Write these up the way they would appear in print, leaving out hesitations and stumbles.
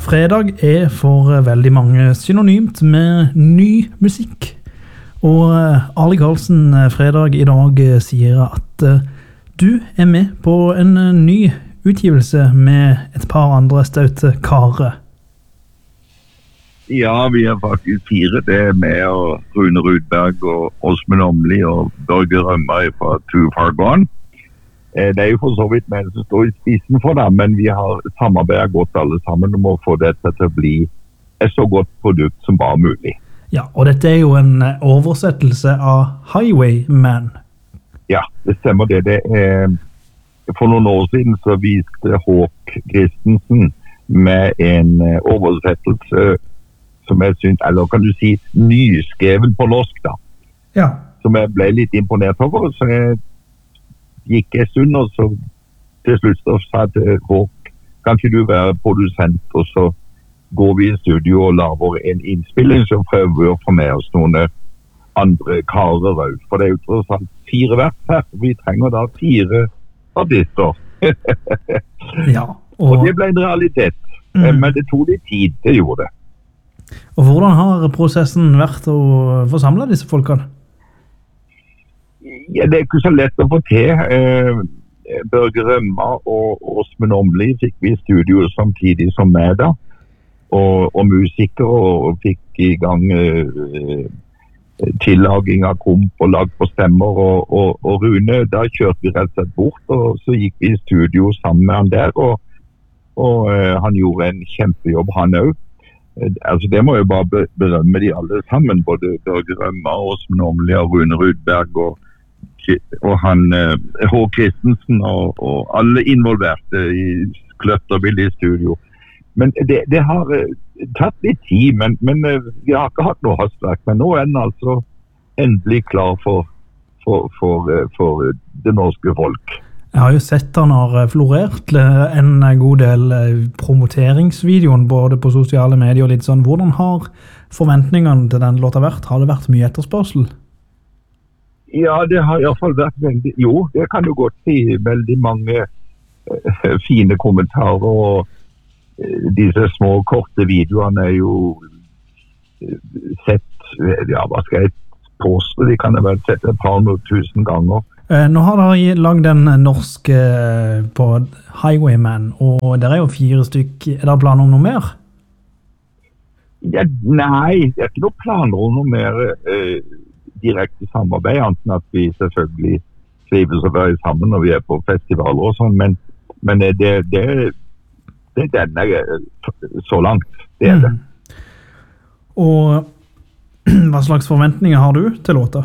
fredag for veldig mange synonymt med ny musikk. Og Ali Karlsen fredag I dag sier at du med på en ny utgivelse med et par andre staute karer. Ja, vi faktisk 4. Det med Rune Rudberg og Åsmund Åmli og Børge Rømmer fra Too Far Gone. Det jo for så vidt med som står I spisen for det, men vi har samarbeidet godt alle sammen om å få dette til å bli et så godt produkt som bare mulig. Ja, og dette jo en oversettelse av Highwayman. Ja, det stemmer det. For noen år siden så viste Håk Christensen med en oversettelse som jeg synes, eller kan du si, nyskreven på norsk da. Ja. Som jeg ble litt imponert over, så jeg gikk en stund, og så til slutt så sa jeg til Håk, kan ikke du være produsent, og så går vi I studio og lager en innspilling, så prøver vi å få med oss noen andre karer ut. For det jo tross alt 4 vers her, vi trenger da 4 artister. Ja. Og det ble en realitet, men det tog litt tid, det gjorde det. Og hvordan har prosessen vært å forsamle disse folkene? Ja, det ikke så lett å få til. Børge Rømmer og Åsmund Åmli fikk vi I studio samtidig som meg da. Og musikere og fikk I gang tillaging av komp og lag på stemmer. Og Rune, da kjørte vi rett og slett bort, og så gikk vi I studio sammen med han der. Og han gjorde en kjempejobb, han også. Altså det må jeg bare berømme de alle sammen, både Børge Rømmer, Åsmund Åmli og Rune Rudberg og han H. Christensen og alle involverte I Kløtterbil I studio. Men det har tatt litt tid, men vi har ikke hatt noe hastverk, men nå den altså endelig klar for det norske folk. Jeg har jo sett han har florert en god del promoteringsvideoen både på sosiale medier og litt sånn. Hvordan har forventningene til den låta vært? Har det vært mye etterspørsel? Ja, det har I hvert fall vært veldig, jo, det kan du godt si, veldig mange fine kommentarer, og disse små korte videoene jo sett, ja, hva skal jeg påstå, de kan jeg vel sett et par 1000 ganger. Nå har dere lagd en norsk på Highwayman, og dere jo 4 stykk. Det planer om noe mer? Ja, nei, det ikke noe planer om noe mer direkte samarbeid, anten at vi selvfølgelig trives å være sammen når vi på festivaler og sånn, men det denne så langt, det det. Og hva slags forventninger har du til låta?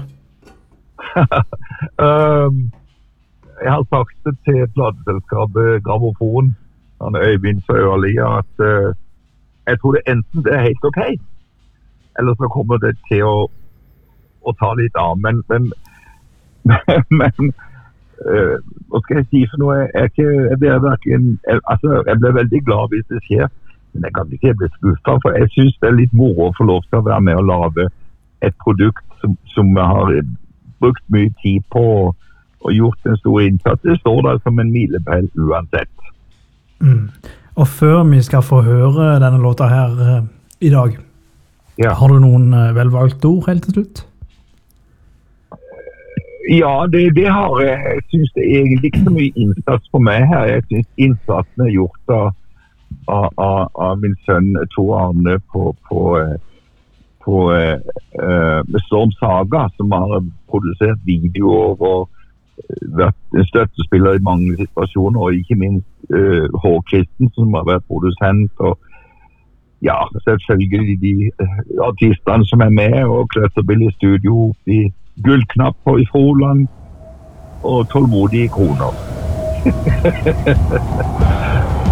Jeg har sagt det til plateselskapet Gramofon, han Øyvind Søerlia, at jeg tror det enten det helt ok, eller så kommer det til å ta litt av, men hva skal jeg si for noe? Jeg ble veldig glad hvis det skjer, men jeg kan ikke bli skuffet, for jeg synes det litt moro å få lov til å være med og lage et produkt som jeg har brukt mye tid på og gjort en stor innsats. Det står der som en milepæl uansett. Og før vi skal få høre denne låta her I dag, har du noen velvalgte ord helt til slutt? Ja, det har jeg. Jeg synes det egentlig ikke så mye innsats for meg her. Jeg synes innsatsen gjort av min sønn Tor Arne på Storm Saga, som har produsert videoer og vært en støttespiller I mange situasjoner, og ikke minst H. Christensen, som har vært produsent, og ja, selvfølgelig de artistene som med, og Kløtterbil I studio, I Gullknapper I Froland og tålmodige kroner.